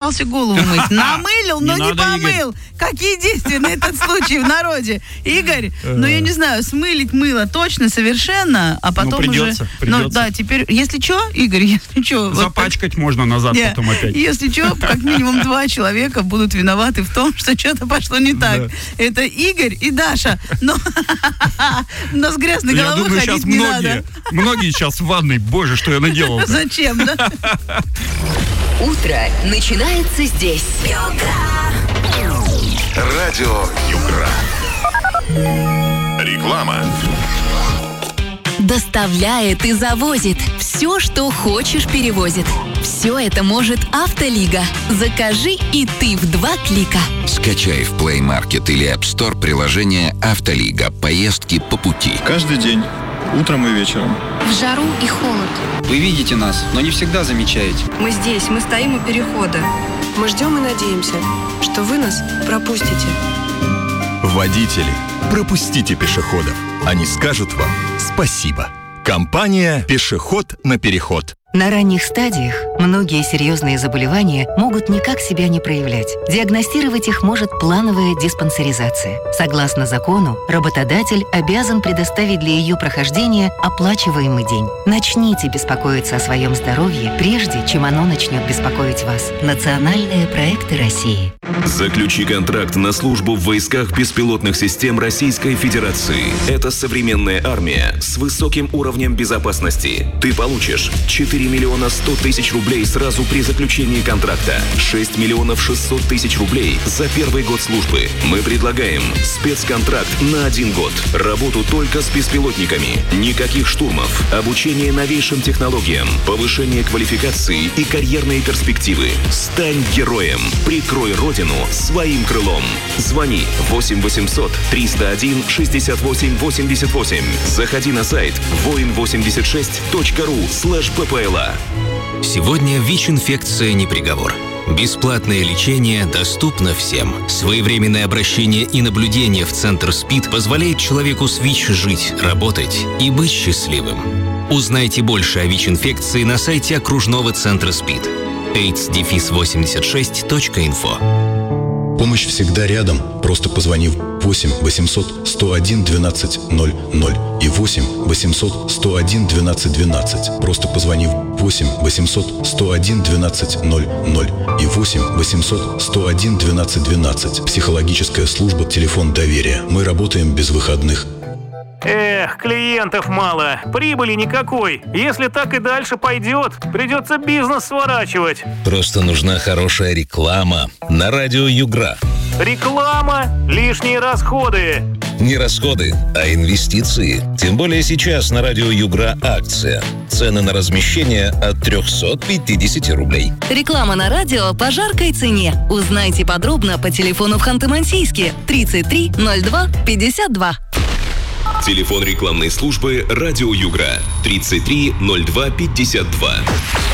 собрался голову мыть. Намылил, но не помыл. Какие действия на этот случай в народе? Игорь, я не знаю, смылить мыло точно, совершенно, а потом придется. Да, теперь, если что, Игорь, если что... Запачкать можно назад потом опять. Если что, как минимум 2 человека будут виноваты в том, что что-то пошло не так. Да. Это Игорь и Даша. Но с грязной головой ходить не надо. Многие сейчас в ванной. Боже, что я наделал. Зачем, да? Утро начинается здесь. Радио Югра. Реклама. Доставляет и завозит. Все, что хочешь, перевозит. Все это может Автолига. Закажи и ты в 2 клика. Скачай в Play Market или App Store приложение «Автолига». Поездки по пути. Каждый день. Утром и вечером. В жару и холод. Вы видите нас, но не всегда замечаете. Мы здесь, мы стоим у перехода. Мы ждем и надеемся, что вы нас пропустите. Водители, пропустите пешеходов. Они скажут вам спасибо. Компания «Пешеход на переход». На ранних стадиях многие серьезные заболевания могут никак себя не проявлять. Диагностировать их может плановая диспансеризация. Согласно закону, работодатель обязан предоставить для ее прохождения оплачиваемый день. Начните беспокоиться о своем здоровье, прежде чем оно начнет беспокоить вас. Национальные проекты России. Заключи контракт на службу в войсках беспилотных систем Российской Федерации. Это современная армия с высоким уровнем безопасности. Ты получишь 4 миллиона 100 тысяч рублей сразу при заключении контракта, 6 миллионов 600 тысяч рублей за первый год службы. Мы предлагаем спецконтракт на 1 год, работу только с беспилотниками, никаких штурмов, обучение новейшим технологиям, повышение квалификации и карьерные перспективы. Стань героем, прикрой родину своим крылом. Звони 8 800 301 68 88. Заходи на сайт voin86.ru/ppla. Сегодня ВИЧ-инфекция не приговор. Бесплатное лечение доступно всем. Своевременное обращение и наблюдение в Центр СПИД позволяет человеку с ВИЧ жить, работать и быть счастливым. Узнайте больше о ВИЧ-инфекции на сайте окружного центра СПИД aids-86.info. Помощь всегда рядом. Просто позвони в 8 800 101 12 00 и 8 800 101 12 12. Просто позвони в 8 800 101 12 00 и 8 800 101 12 12. Психологическая служба, телефон доверия. Мы работаем без выходных. Эх, клиентов мало, прибыли никакой. Если так и дальше пойдет, придется бизнес сворачивать. Просто нужна хорошая реклама на радио Югра. Реклама, лишние расходы. Не расходы, а инвестиции. Тем более сейчас на радио Югра акция. Цены на размещение от 350 рублей. Реклама на радио по жаркой цене. Узнайте подробно по телефону в Ханты-Мансийске 33 02 52. Телефон рекламной службы «Радио Югра» 33 02 52.